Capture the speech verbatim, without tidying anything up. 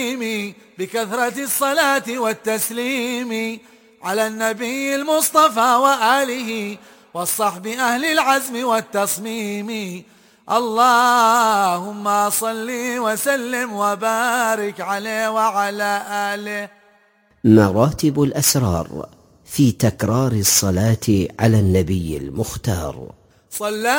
بكثرة الصلاة والتسليم على النبي المصطفى وآله والصحب أهل العزم والتصميم. اللهم صل وسلم وبارك عليه وعلى آله. مراتب الأسرار في تكرار الصلاة على النبي المختار. صلى